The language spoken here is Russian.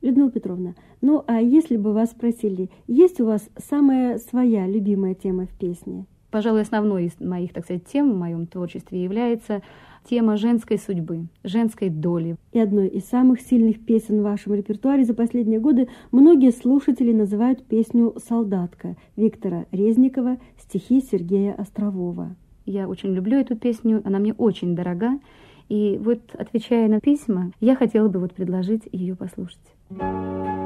Людмила Петровна, ну а если бы вас спросили, есть у вас самая своя любимая тема в песне? Пожалуй, основной из моих, так сказать, тем в моем творчестве является тема женской судьбы, женской доли. И одной из самых сильных песен в вашем репертуаре за последние годы многие слушатели называют песню «Солдатка» Виктора Резникова, стихи Сергея Острового. Я очень люблю эту песню, она мне очень дорога. И вот, отвечая на письма, я хотела бы предложить ее послушать.